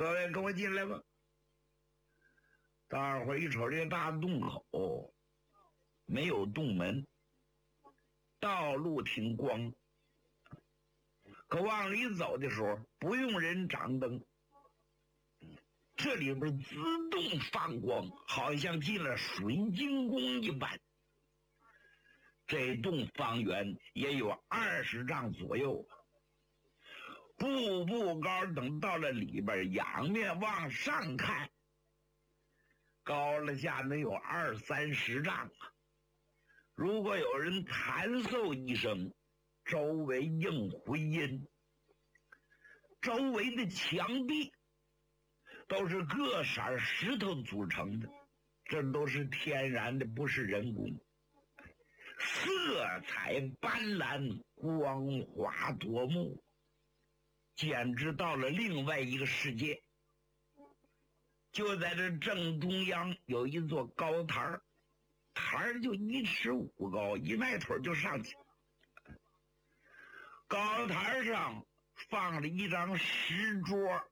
各位跟我进来吧。大伙儿一瞅这大洞口没有洞门，道路挺光，可往里走的时候不用人掌灯，这里边自动放光，好像进了水晶宫一般。这洞方圆也有20丈左右，步步高，等到了里边，仰面往上看，高了下能有20-30丈啊！如果有人弹奏一声，周围应回音。周围的墙壁都是各色石头组成的，这都是天然的，不是人工，色彩斑斓，光滑夺目，简直到了另外一个世界。就在这正中央有一座高台儿，台儿就1.5尺高，一迈腿就上去。高台上放了一张石桌，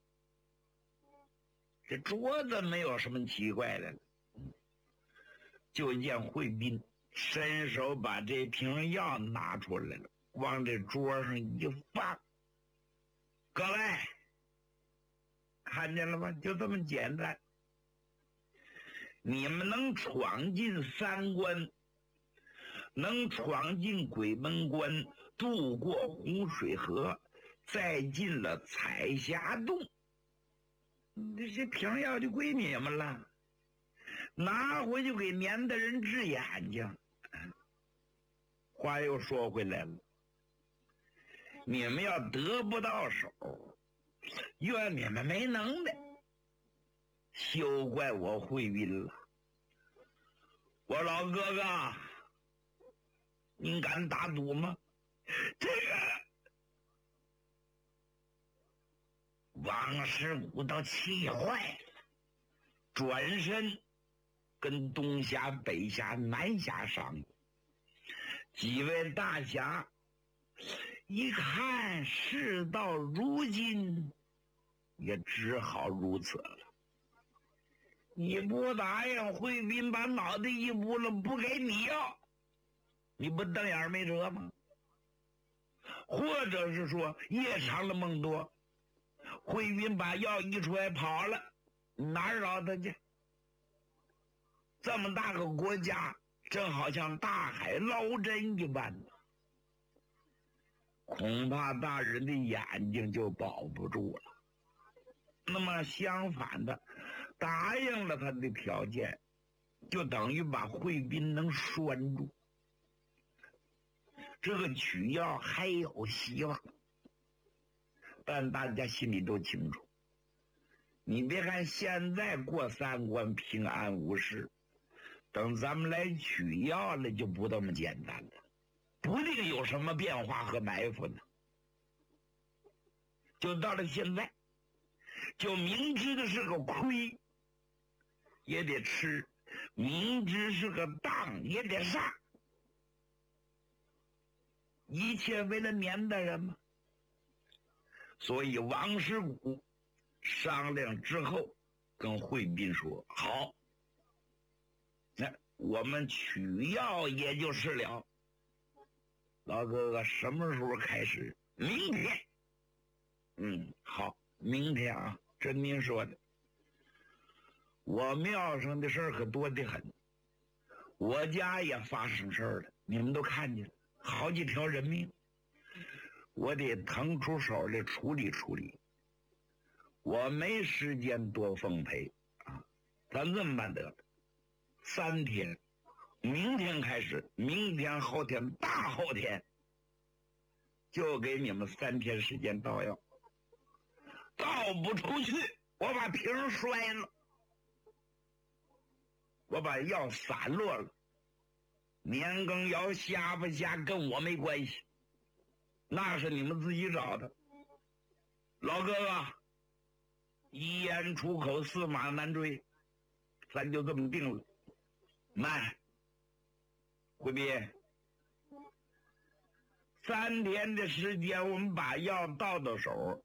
这桌子没有什么奇怪的，就见惠宾伸手把这瓶药拿出来了，往这桌上一放。各位看见了吗？就这么简单。你们能闯进3关，能闯进鬼门关，渡过洪水河，再进了彩霞洞，这瓶药就归你们了，拿回去给年的人治眼睛。话又说回来了，你们要得不到手，怨你们没能耐，休怪我惠宾了。我老哥哥，您敢打赌吗？这个王师傅都气坏了，转身跟东侠、北侠、南侠商议。几位大侠一看事到如今，也只好如此了。你不答应，惠宾把脑袋一拨了，不给你要，你不瞪眼没辙吗？或者是说夜长了梦多，惠宾把药一出来跑了，哪儿找他去？这么大个国家，正好像大海捞针一般，恐怕大人的眼睛就保不住了。那么相反的，答应了他的条件，就等于把惠宾能拴住，这个取药还有希望。但大家心里都清楚，你别看现在过3关平安无事，等咱们来取药了就不那么简单了，不定有什么变化和埋伏呢。就到了现在，就明知的是个亏也得吃，明知是个当也得上，一切为了年的人嘛。所以王师傅商量之后跟惠宾说，好，那我们取药也就是了。老哥哥什么时候开始？明天。好，明天啊，这您说的。我庙上的事儿可多得很，我家也发生事儿了，你们都看见了，好几条人命，我得腾出手来处理处理。我没时间多奉陪啊，咱这么办得了，3天，明天开始，明天、后天、大后天，就给你们3天时间倒药。倒不出去，我把瓶摔了，我把药散落了，年羹尧瞎不瞎跟我没关系，那是你们自己找的。老哥哥，一言出口，驷马难追，咱就这么定了。慢，惠宾，3天的时间，我们把药到手，